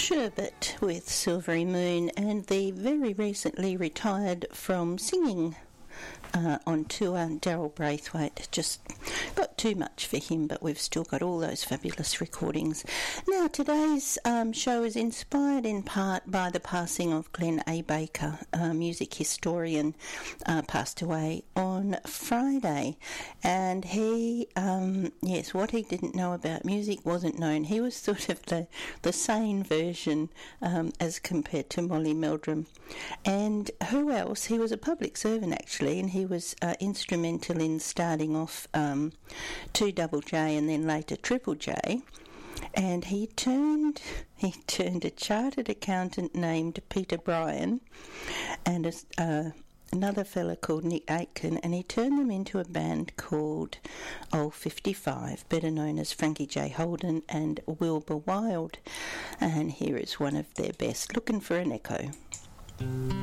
Sherbet with Silvery Moon, and the very recently retired from singing on tour, Daryl Braithwaite. Just got too much for him, but we've still got all those fabulous recordings. Now, today's show is inspired in part by the passing of Glenn A. Baker, a music historian, passed away on Friday. And he, yes, what he didn't know about music wasn't known. He was sort of the sane version as compared to Molly Meldrum. And who else? He was a public servant, actually, and he was instrumental in starting off 2JJ and then later Triple J. And he turned a chartered accountant named Peter Bryan and another fella called Nick Aitken, and he turned them into a band called Old 55, better known as Frankie J. Holden and Wilbur Wilde. And here is one of their best, Looking for an Echo.